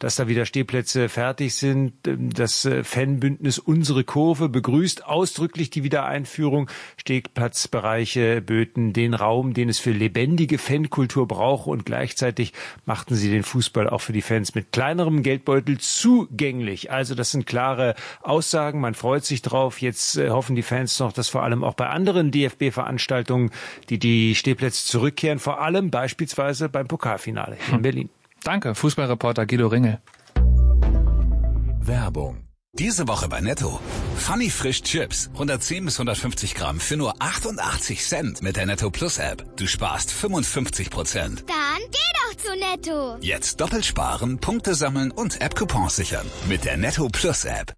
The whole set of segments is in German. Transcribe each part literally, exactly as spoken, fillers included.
dass da wieder Stehplätze fertig sind. Das Fanbündnis Unsere Kurve begrüßt ausdrücklich die Wiedereinführung. Stehplatzbereiche böten den Raum, den es für lebendige Fankultur braucht, und gleichzeitig machten sie den Fußball auch für die Fans mit kleinerem Geldbeutel zugänglich. Also das sind klare Aussagen, man freut sich drauf. Jetzt äh, hoffen die Fans noch, dass vor allem auch bei anderen D F B-Veranstaltungen die die Stehplätze zurückkehren, vor allem beispielsweise beim Pokalfinale in Berlin. Danke, Fußballreporter Guido Ringel. Werbung. Diese Woche bei Netto. Funny Frisch Chips. hundertzehn bis hundertfünfzig Gramm für nur achtundachtzig Cent mit der Netto Plus App. Du sparst fünfundfünfzig Prozent. Dann geh doch zu Netto. Jetzt doppelt sparen, Punkte sammeln und App-Coupons sichern. Mit der Netto Plus App.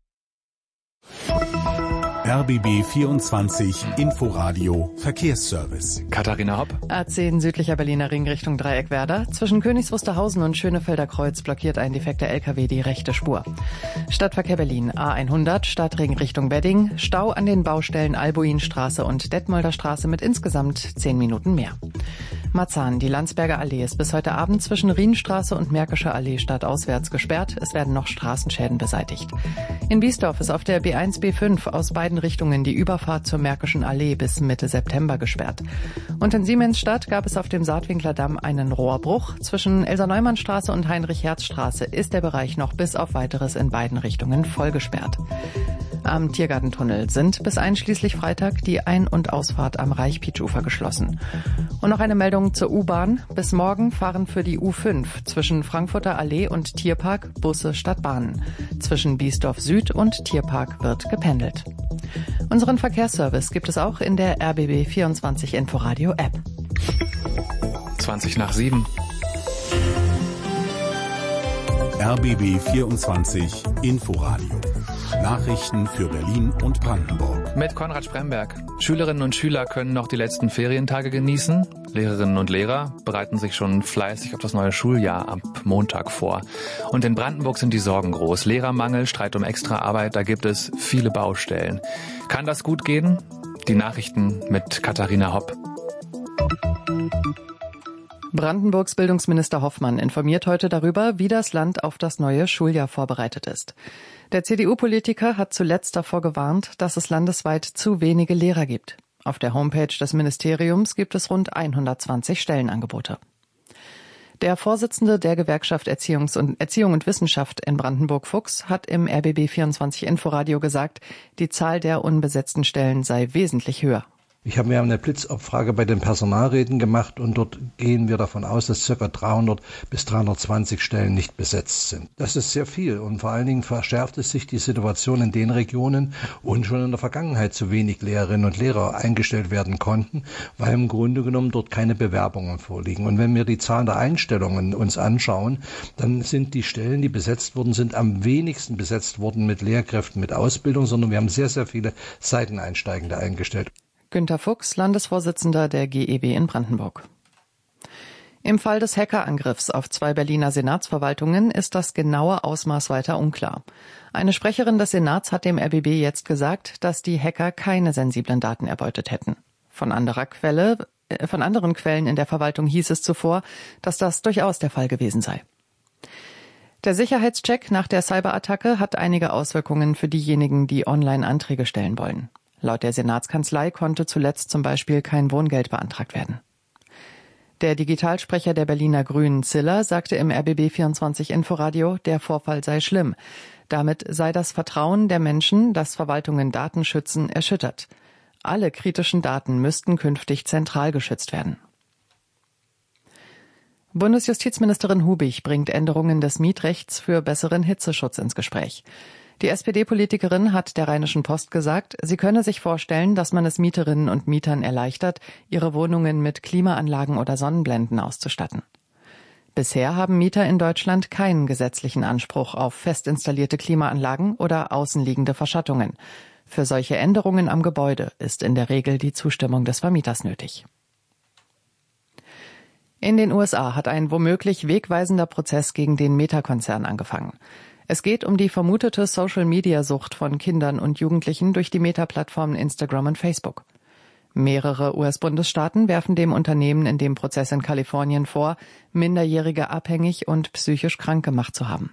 R B B vierundzwanzig Inforadio Verkehrsservice. Katharina Hopp. A zehn südlicher Berliner Ring Richtung Dreieckwerder. Zwischen Königs Wusterhausen und Schönefelder Kreuz blockiert ein defekter L K W die rechte Spur. Stadtverkehr Berlin A hundert Stadtring Richtung Wedding. Stau an den Baustellen Albuinstraße und Detmolder Straße mit insgesamt zehn Minuten mehr. Marzahn, die Landsberger Allee ist bis heute Abend zwischen Rienstraße und Märkische Allee stadtauswärts gesperrt. Es werden noch Straßenschäden beseitigt. In Biesdorf ist auf der B eins B fünf aus beiden Richtungen die Überfahrt zur Märkischen Allee bis Mitte September gesperrt. Und in Siemensstadt gab es auf dem Saatwinkler Damm einen Rohrbruch. Zwischen Elsa-Neumann-Straße und Heinrich-Herz-Straße ist der Bereich noch bis auf Weiteres in beiden Richtungen voll gesperrt. Am Tiergartentunnel sind bis einschließlich Freitag die Ein- und Ausfahrt am Reichpietsch-Ufer geschlossen. Und noch eine Meldung zur U-Bahn. Bis morgen fahren für die U fünf zwischen Frankfurter Allee und Tierpark Busse statt Bahnen. Zwischen Biesdorf Süd und Tierpark wird gependelt. Unseren Verkehrsservice gibt es auch in der R B B vierundzwanzig Inforadio App. zwanzig nach sieben. R B B vierundzwanzig Inforadio. Nachrichten für Berlin und Brandenburg. Mit Konrad Spremberg. Schülerinnen und Schüler können noch die letzten Ferientage genießen. Lehrerinnen und Lehrer bereiten sich schon fleißig auf das neue Schuljahr ab Montag vor. Und in Brandenburg sind die Sorgen groß. Lehrermangel, Streit um Extraarbeit, da gibt es viele Baustellen. Kann das gut gehen? Die Nachrichten mit Katharina Hopp. Brandenburgs Bildungsminister Hoffmann informiert heute darüber, wie das Land auf das neue Schuljahr vorbereitet ist. Der C D U-Politiker hat zuletzt davor gewarnt, dass es landesweit zu wenige Lehrer gibt. Auf der Homepage des Ministeriums gibt es rund hundertzwanzig Stellenangebote. Der Vorsitzende der Gewerkschaft Erziehungs- und Erziehung und Wissenschaft in Brandenburg-Fuchs hat im R B B vierundzwanzig Inforadio gesagt, die Zahl der unbesetzten Stellen sei wesentlich höher. Ich habe mir eine Blitzabfrage bei den Personalräten gemacht und dort gehen wir davon aus, dass ca. dreihundert bis dreihundertzwanzig Stellen nicht besetzt sind. Das ist sehr viel und vor allen Dingen verschärft es sich die Situation in den Regionen, wo schon in der Vergangenheit zu wenig Lehrerinnen und Lehrer eingestellt werden konnten, weil im Grunde genommen dort keine Bewerbungen vorliegen. Und wenn wir die Zahlen der Einstellungen uns anschauen, dann sind die Stellen, die besetzt wurden, sind am wenigsten besetzt worden mit Lehrkräften mit Ausbildung, sondern wir haben sehr, sehr viele Seiteneinsteigende eingestellt. Günter Fuchs, Landesvorsitzender der G E W in Brandenburg. Im Fall des Hackerangriffs auf zwei Berliner Senatsverwaltungen ist das genaue Ausmaß weiter unklar. Eine Sprecherin des Senats hat dem R B B jetzt gesagt, dass die Hacker keine sensiblen Daten erbeutet hätten. Von anderer Quelle, äh, von anderen Quellen in der Verwaltung hieß es zuvor, dass das durchaus der Fall gewesen sei. Der Sicherheitscheck nach der Cyberattacke hat einige Auswirkungen für diejenigen, die Online-Anträge stellen wollen. Laut der Senatskanzlei konnte zuletzt zum Beispiel kein Wohngeld beantragt werden. Der Digitalsprecher der Berliner Grünen Ziller sagte im R B B vierundzwanzig Inforadio, der Vorfall sei schlimm. Damit sei das Vertrauen der Menschen, dass Verwaltungen Daten schützen, erschüttert. Alle kritischen Daten müssten künftig zentral geschützt werden. Bundesjustizministerin Hubig bringt Änderungen des Mietrechts für besseren Hitzeschutz ins Gespräch. Die S P D-Politikerin hat der Rheinischen Post gesagt, sie könne sich vorstellen, dass man es Mieterinnen und Mietern erleichtert, ihre Wohnungen mit Klimaanlagen oder Sonnenblenden auszustatten. Bisher haben Mieter in Deutschland keinen gesetzlichen Anspruch auf fest installierte Klimaanlagen oder außenliegende Verschattungen. Für solche Änderungen am Gebäude ist in der Regel die Zustimmung des Vermieters nötig. In den U S A hat ein womöglich wegweisender Prozess gegen den Meta-Konzern angefangen. Es geht um die vermutete Social-Media-Sucht von Kindern und Jugendlichen durch die Meta-Plattformen Instagram und Facebook. Mehrere U S-Bundesstaaten werfen dem Unternehmen in dem Prozess in Kalifornien vor, Minderjährige abhängig und psychisch krank gemacht zu haben.